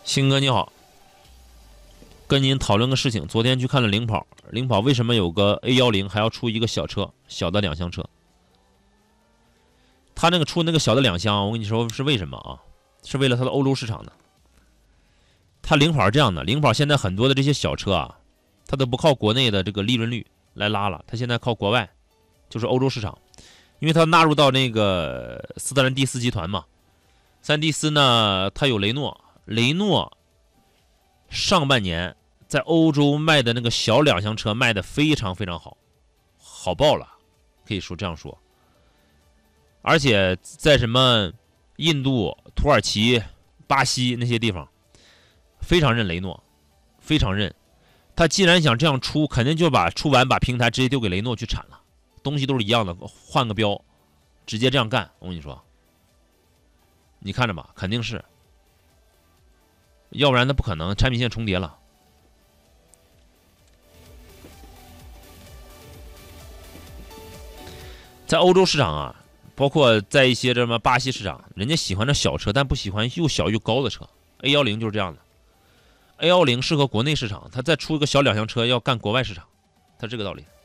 鑫哥你好，跟您讨论个事情。昨天去看了领跑，领跑为什么有个 A10还要出一个小车，小的2厢车？他那个出那个小的2厢，我跟你说是为什么啊？是为了它的欧洲市场的。他领跑是这样的，领跑现在很多的这些小车啊，它都不靠国内的这个利润率来拉了，它现在靠国外，就是欧洲市场，因为它纳入到那个斯特兰蒂斯集团嘛。斯特兰蒂斯呢，它有雷诺，雷诺上半年在欧洲卖的那个小2厢车卖的非常非常好，好爆了，可以说这样说。而且在什么印度、土耳其、巴西那些地方，非常认雷诺，非常认。他既然想这样出，肯定就出完把平台直接丢给雷诺去产了，东西都是一样的，换个标，直接这样干。我跟你说，你看着吧，肯定是，要不然他不可能产品线重叠了。在欧洲市场啊，包括在一些什么巴西市场，人家喜欢这小车，但不喜欢又小又高的车。A10就是这样的。A10适合国内市场，它再出一个小2厢车要干国外市场，它这个道理。